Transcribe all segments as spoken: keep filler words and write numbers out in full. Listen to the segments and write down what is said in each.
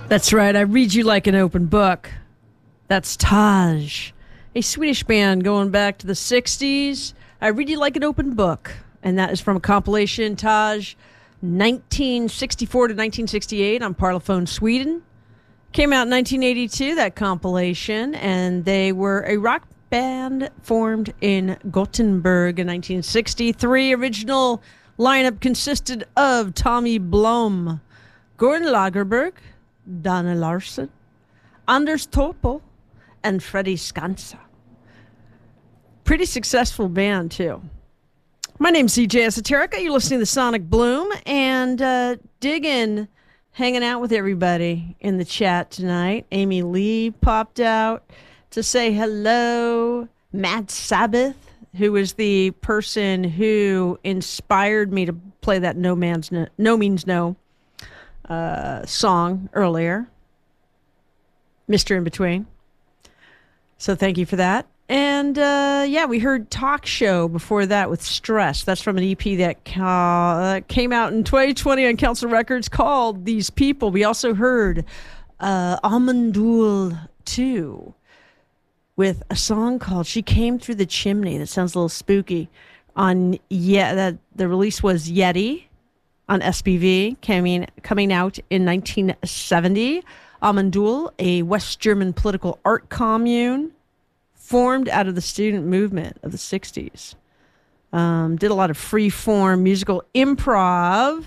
That's right. I read you like an open book. That's Taj, a Swedish band going back to the sixties. I read you like an open book. And that is from a compilation, Taj, nineteen sixty-four to nineteen sixty-eight on Parlophone, Sweden. Came out in nineteen eighty-two, that compilation. And they were a rock band formed in Gothenburg in nineteen sixty-three. Original lineup consisted of Tommy Blom, Gordon Lagerberg, Dana Larsson, Anders Topel, and Freddie Skansa. Pretty successful band, too. My name's C J Esoterica. You're listening to Sonic Bloom and uh, digging, hanging out with everybody in the chat tonight. Amy Lee popped out to say hello. Matt Sabbath, who was the person who inspired me to play that No Man's No, no Means No uh, song earlier. Mister In Between. So thank you for that. And, uh, yeah, we heard Talk Show before that with Stress. That's from an E P that uh, came out in twenty twenty on Council Records called These People. We also heard uh, Amandul two with a song called She Came Through the Chimney. That sounds a little spooky. On yeah, that the release was Yeti on S P V, coming, coming out in nineteen seventy. Amandul, a West German political art commune, formed out of the student movement of the sixties. Um, did a lot of free-form musical improv.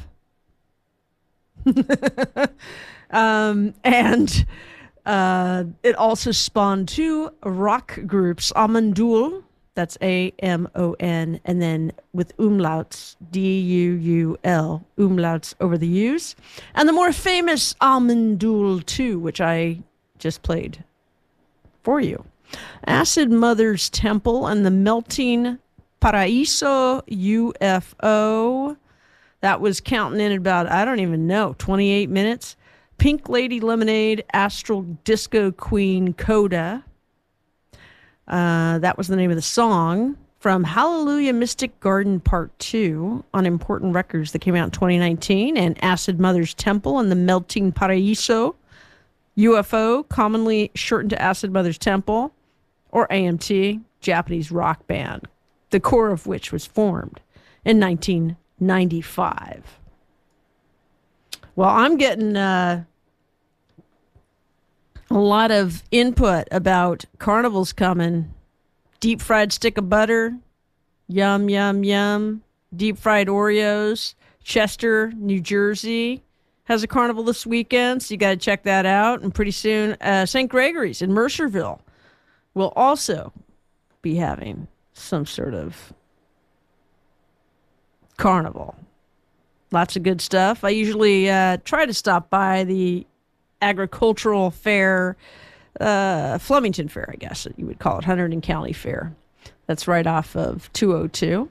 um, and uh, it also spawned two rock groups, Amandul, that's A M O N, and then with umlauts, D U U L, umlauts over the U's. And the more famous Amandul two, which I just played for you. Acid Mother's Temple and the Melting Paraiso U F O. That was counting in about, I don't even know, twenty-eight minutes. Pink Lady Lemonade, Astral Disco Queen Coda. Uh, that was the name of the song from Hallelujah Mystic Garden Part two on Important Records that came out in twenty nineteen. And Acid Mother's Temple and the Melting Paraiso U F O, commonly shortened to Acid Mother's Temple, or A M T, Japanese rock band, the core of which was formed in nineteen ninety-five. Well, I'm getting uh, a lot of input about carnivals coming. Deep fried stick of butter, yum, yum, yum. Deep fried Oreos, Chester, New Jersey has a carnival this weekend, so you got to check that out. And pretty soon, uh, Saint Gregory's in Mercerville will also be having some sort of carnival. Lots of good stuff. I usually uh, try to stop by the agricultural fair, uh, Flemington Fair, I guess you would call it, Hunterdon County Fair. That's right off of two oh two.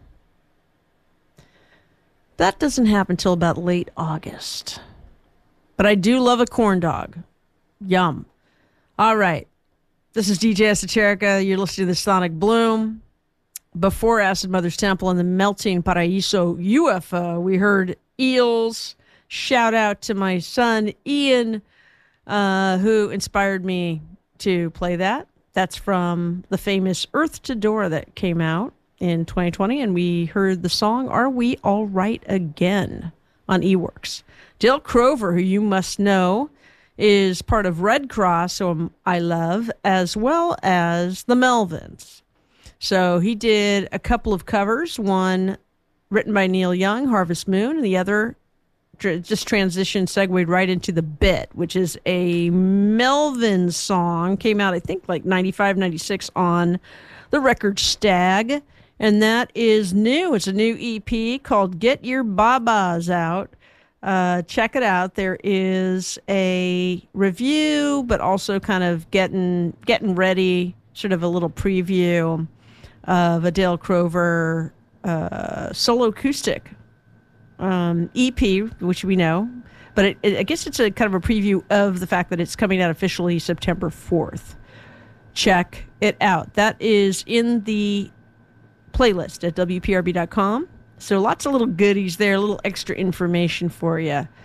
That doesn't happen until about late August. But I do love a corn dog. Yum. All right. This is D J Esoterica. You're listening to the Sonic Bloom. Before Acid Mother's Temple and the Melting Paraiso U F O, we heard Eels. Shout out to my son, Ian, uh, who inspired me to play that. That's from the famous Earth to Door that came out in twenty twenty, and we heard the song Are We All Right Again on eWorks. Dale Crover, who you must know, is part of Red Cross, whom I love, as well as the Melvins. So he did a couple of covers, one written by Neil Young, Harvest Moon, and the other tr- just transitioned, segued right into The Bit, which is a Melvin song, came out, I think, like ninety-five, ninety-six on the record Stag, and that is new. It's a new E P called Get Your Babas Out. Uh, check it out. There is a review, but also kind of getting getting ready, sort of a little preview of a Dale Crover uh, solo acoustic um, E P, which we know. But it, it, I guess it's a kind of a preview of the fact that it's coming out officially September fourth. Check it out. That is in the playlist at W P R B dot com. So lots of little goodies there, a little extra information for you.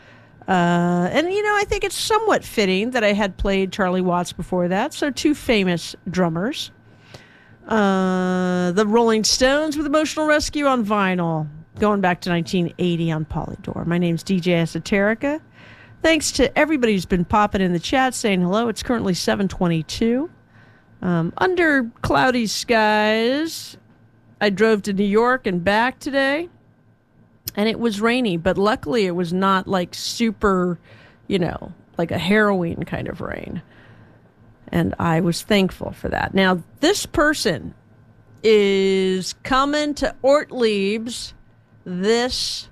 Uh, and, you know, I think it's somewhat fitting that I had played Charlie Watts before that. So two famous drummers. Uh, the Rolling Stones with Emotional Rescue on vinyl, going back to nineteen eighty on Polydor. My name's D J Esoterica. Thanks to everybody who's been popping in the chat saying hello. It's currently seven twenty-two. Um, under cloudy skies, I drove to New York and back today. And it was rainy, but luckily it was not like super, you know, like a harrowing kind of rain. And I was thankful for that. Now, this person is coming to Ortlieb's this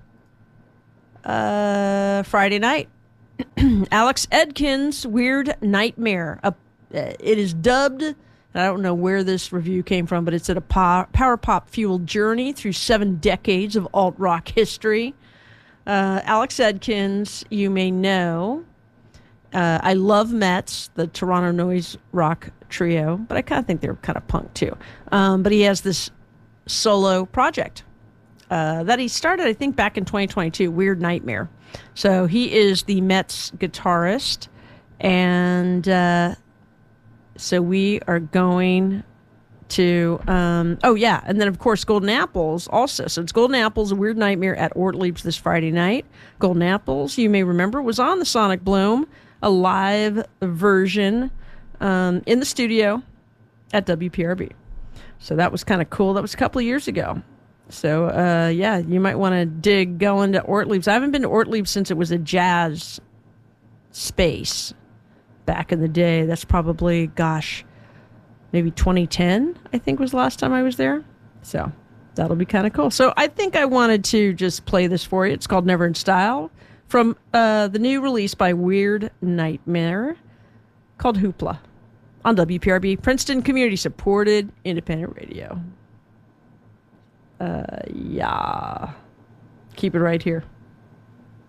uh, Friday night. Alex Edkins' Weird Nightmare. Uh, it is dubbed, and I don't know where this review came from, but it's at a power, power pop fueled journey through seven decades of alt rock history. Uh, Alex Edkins, you may know. Uh, I love Metz, the Toronto noise rock trio, but I kind of think they're kind of punk too. Um, but he has this solo project uh, that he started, I think, back in twenty twenty-two, Weird Nightmare. So he is the Metz guitarist, and uh, so we are going to, um, oh yeah, and then of course Golden Apples also. So it's Golden Apples, A Weird Nightmare at Ortlieb's this Friday night. Golden Apples, you may remember, was on the Sonic Bloom, a live version um, in the studio at W P R B. So that was kind of cool. That was a couple of years ago. So, uh, yeah, you might want to dig going to Ortlieb's. I haven't been to Ortlieb's since it was a jazz space back in the day. That's probably, gosh, maybe twenty ten, I think was the last time I was there. So that'll be kind of cool. So I think I wanted to just play this for you. It's called Never in Style from uh, the new release by Weird Nightmare called Hoopla on W P R B, Princeton Community Supported Independent Radio. Uh, yeah. Keep it right here.